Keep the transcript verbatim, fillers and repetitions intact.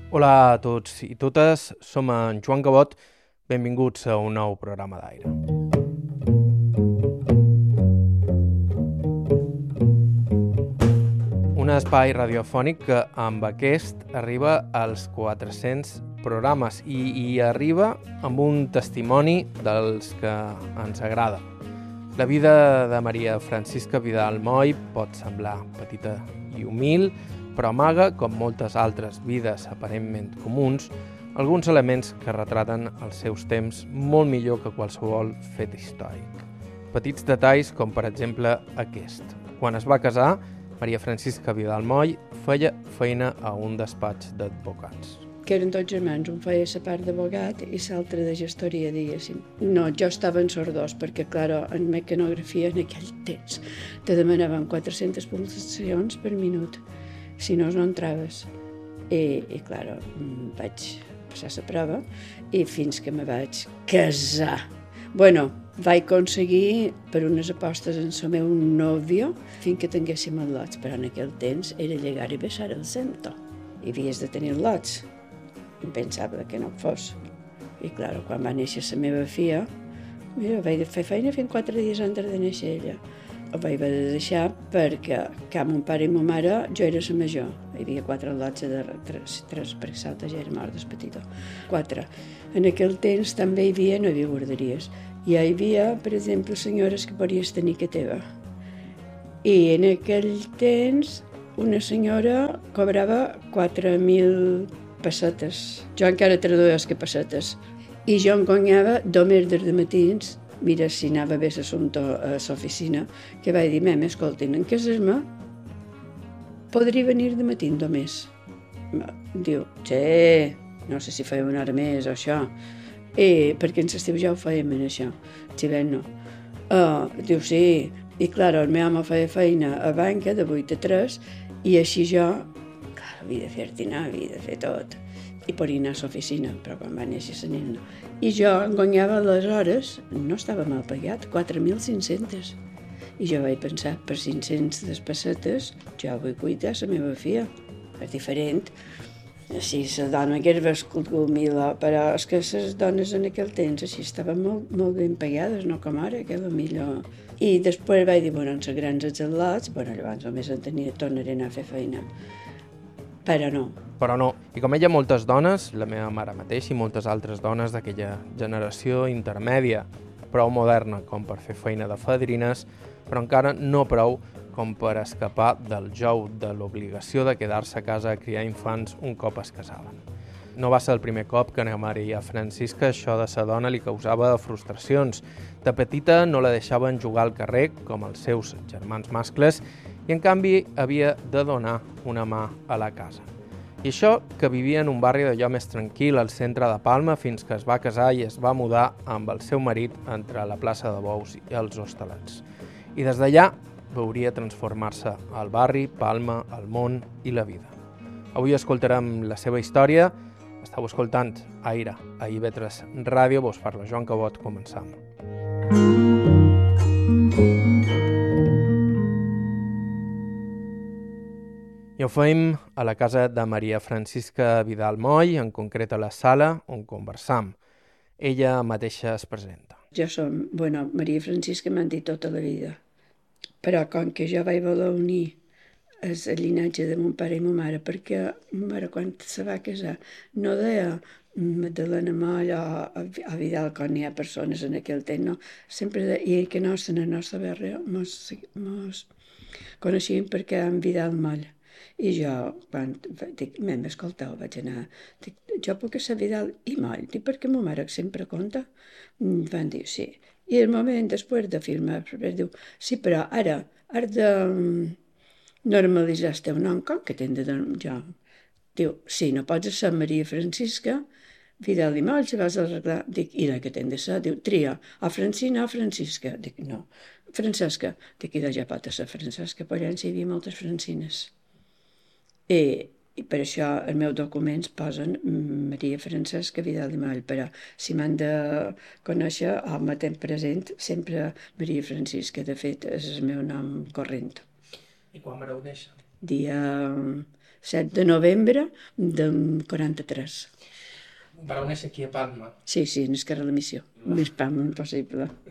Hola a tots i totes, som en Joan Cabot, benvinguts a un nou programa d'aire. Un espai radiofònic que amb aquest arriba als quatre-cents programes i hi arriba amb un testimoni dels que ens agrada. La vida de Maria Francisca Vidal Moll pot semblar petita i humil, però amaga, com moltes altres vides aparentment comuns, alguns elements que retraten els seus temps molt millor que qualsevol fet històric. Petits detalls com, per exemple, aquest. Quan es va casar, Maria Francisca Vidal Moll feia feina a un despatx d'advocats. Que eren tots germans, un feia la part d'abogat i l'altre de gestoria, diguéssim. No, jo estava en sordos, perquè, clar, en mecanografia en aquell temps te demanaven quatre-centes pulsacions per minut. Si no, no entraves. I, i clar, vaig passar la prova i fins que me vaig casar. Bueno, vaig aconseguir per unes apostes en el meu nòvio fins que tinguéssim els lots, però en aquell temps era llegar i besar el centre. I havies de tenir els lots. Em pensava que no fos. I clar, quan va néixer la meva filla, mira, vaig fer feina fins quatre dies antes de néixer ella. Ho vaig haver de deixar perquè, que mon pare i ma mare, jo era la major. Hi havia quatre lots de tres, tres perquè l'altre ja era mort, petitó. Quatre. En aquell temps també hi havia, no hi havia guarderies. Hi havia, per exemple, senyores que podies tenir que teva. I en aquell temps una senyora cobrava quatre mil pessetes. Jo encara traduïa que pessetes. I jo em guanyava només des de matins. Mira, si anava bé l'assumpte a l'oficina, que vaig dir, mem, escoltin, en casar-me podria venir de matí només. Diu, sí, no sé si feia una hora més o això, I, perquè en l'estiu ja ho fèiem en això, si bé no. Uh, diu, sí, i clar, el meu home feia feina a banca de vuit a tres i així jo, clar, havia de fer dinar, havia de fer tot. I podia anar a l'oficina, però quan va néixer la nena. I jo em guanyava les hores, no estava mal pagat, quatre mil cinc-centes. I jo vaig pensar, per cinc-centes pessetes, jo vull cuidar la meva filla. És diferent. Així, la dona que era escoltat mil, però és que les dones en aquell temps així estaven molt, molt ben pagades, no com ara, que era millor. I després vaig dir, bueno, en les grans atlots, bueno, llavors només en tenia, tornaré a anar a fer feina. Però no. Però no. I com ella, moltes dones, la meva mare mateix i moltes altres dones d'aquella generació intermèdia, prou moderna com per fer feina de fadrines, però encara no prou com per escapar del jou de l'obligació de quedar-se a casa a criar infants un cop es casaven. No va ser el primer cop que a Maria Francisca això de ser dona li causava frustracions. De petita no la deixaven jugar al carrer, com els seus germans mascles, i en canvi havia de donar una mà a la casa. I això que vivia en un barri d'allò més tranquil al centre de Palma fins que es va casar i es va mudar amb el seu marit entre la plaça de Bous i els Hostalets. I des d'allà veuria transformar-se el barri, Palma, el món i la vida. Avui escoltarem la seva història. Estau escoltant Aire, a I V tres Ràdio. Vos parla Joan Cabot. Començam. I ho fem a la casa de Maria Francisca Vidal Moll, en concret a la sala on conversam. Ella mateixa es presenta. Jo som, bueno, Maria Francisca m'han dit tota la vida, però com que jo vaig voler unir el llinatge de mon pare i ma mare, perquè ma mare quan se va casar no deia Magdalena Moll o, o Vidal, quan hi ha persones en aquell temps, no, sempre deia que no, en la nostra barri mos, mos coneixíem perquè en Vidal Moll. I jo, quan dic, m'hem escoltat, vaig anar, dic, jo puc ser Vidal i Moll, dic, perquè ma mare sempre conta. Van dir, sí. I el moment després de filmar, diu, sí, però ara, has de normalitzar el teu nom, com que t'hem de jo? Diu, sí, no pots ser Maria Francisca, Vidal i Moll, si vas arreglar. Dic, i de què t'hem de ser? Diu, tria, o Francina o Francisca. Dic, no, Francesca. Dic, i de ja pot ser Francesca, però allà hi havia moltes Francines. I, i per això els meus documents posen Maria Francisca Vidal i Moll, però si m'han de conèixer o me ten present sempre Maria Francisca, de fet és el meu nom corrent. I quan vareu néixer? Dia set de novembre del quaranta-tres. Vareu néixer aquí a Palma. Sí, sí, en Esquerra de la Missió. Més Palma impossible.